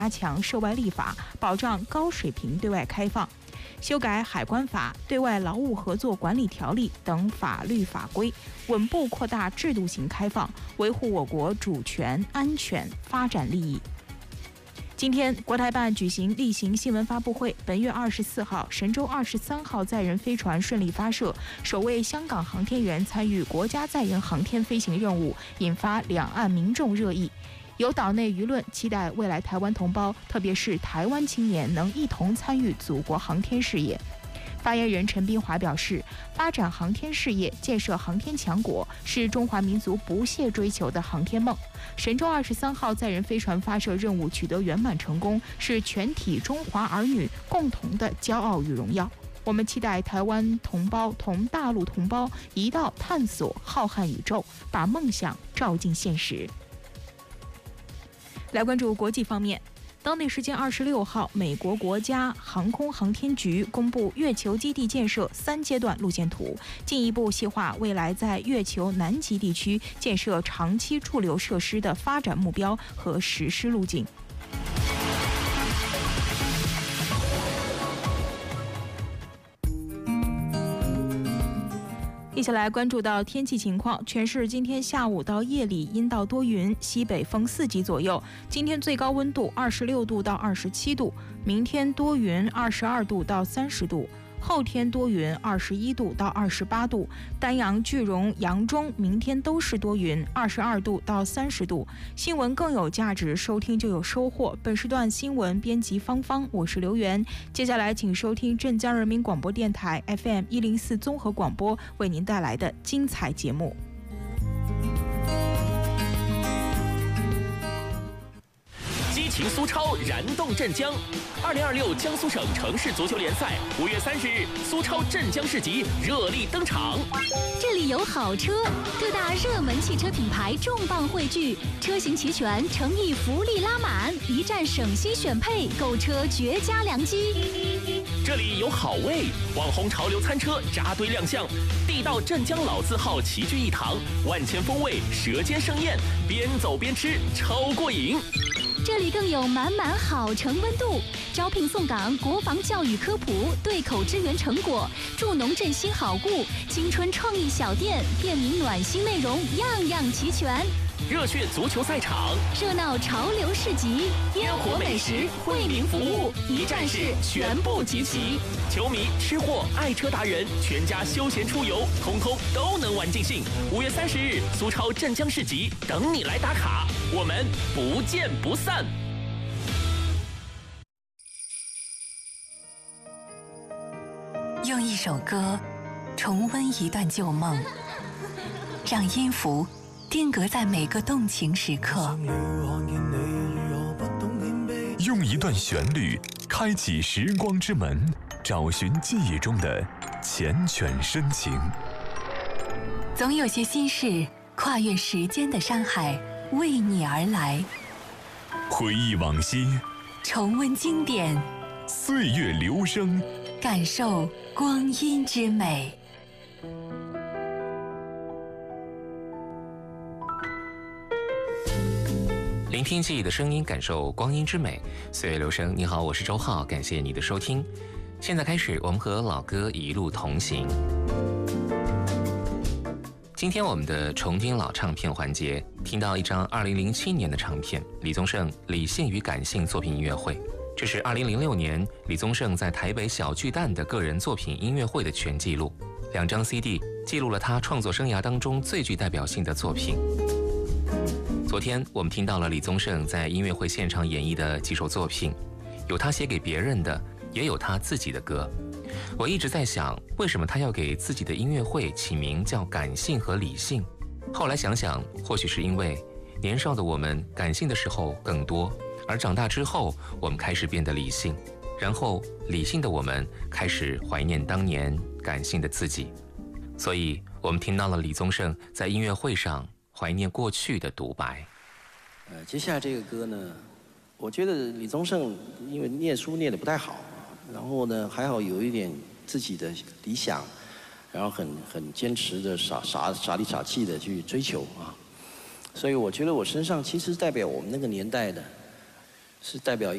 加强涉外立法，保障高水平对外开放。修改海关法、对外劳务合作管理条例等法律法规，稳步扩大制度型开放，维护我国主权、安全、发展利益。今天，国台办举行例行新闻发布会。本月24号，神舟23号载人飞船顺利发射，首位香港航天员参与国家载人航天飞行任务，引发两岸民众热议。有岛内舆论期待未来台湾同胞，特别是台湾青年，能一同参与祖国航天事业。发言人陈斌华表示，发展航天事业、建设航天强国是中华民族不懈追求的航天梦。神舟23号载人飞船发射任务取得圆满成功，是全体中华儿女共同的骄傲与荣耀。我们期待台湾同胞同大陆同胞一道探索浩瀚宇宙，把梦想照进现实。来关注国际方面，当地时间26号，美国国家航空航天局公布月球基地建设3阶段路线图，进一步细化未来在月球南极地区建设长期驻留设施的发展目标和实施路径。一起来关注到天气情况。全市今天下午到夜里阴到多云，西北风4级左右。今天最高温度26度到27度，明天多云22度到30度，后天多云21度到28度。丹阳、句容、扬中明天都是多云22度到30度。新闻更有价值，收听就有收获。本时段新闻编辑芳芳，我是刘源。接下来请收听镇江人民广播电台 FM 104综合广播为您带来的精彩节目。 激情苏超，燃动镇江。2026江苏省城市足球联赛5月30日，苏超镇江市集热力登场。 这里有好车，各大热门汽车品牌重磅汇聚，车型齐全，诚意福利拉满，一站省心选配，购车绝佳良机。 这里有好味，网红潮流餐车扎堆亮相，地道镇江老字号齐聚一堂，万千风味，舌尖生艳，边走边吃，超过瘾。 这里更有满满好城温度，招聘送岗，国防教育科普，对口支援成果，助农振兴好故，青春创意小店，便民暖心内容，样样齐全。 热血足球赛场， 热闹潮流市集，烟火美食，惠民服务，一站式全部集齐。 球迷、吃货、爱车达人，全家休闲出游，通通都能玩尽兴。5月30日，苏超镇江市集等你来打卡，我们不见不散。 用一首歌重温一段旧梦，让音符定格在每个动情时刻， 用一段旋律开启时光之门，找寻记忆中的缱绻深情。 总有些心事跨越时间的山海，为你而来。 回忆往昔， 重温经典， 岁月流声， 感受光阴之美。 聆听记忆的声音，感受光阴之美，岁月流声。你好，我是周浩，感谢你的收听。现在开始，我们和老歌一路同行。今天我们的重听老唱片环节，听到一张2007年的唱片，李宗盛《理性与感性》作品音乐会。这是2006年李宗盛在台北小巨蛋的个人作品音乐会的全记录。2张 CD 记录了他创作生涯当中最具代表性的作品。昨天我们听到了李宗盛在音乐会现场演绎的几首作品，有他写给别人的，也有他自己的歌。我一直在想，为什么他要给自己的音乐会起名叫感性和理性？后来想想，或许是因为年少的我们感性的时候更多，而长大之后我们开始变得理性，然后理性的我们开始怀念当年感性的自己。所以我们听到了李宗盛在音乐会上怀念过去的独白。 接下来这个歌呢，我觉得李宗盛因为念书念得不太好，然后呢还好有一点自己的理想，然后很坚持的傻里傻气的去追求啊，所以我觉得我身上其实代表我们那个年代的，是代表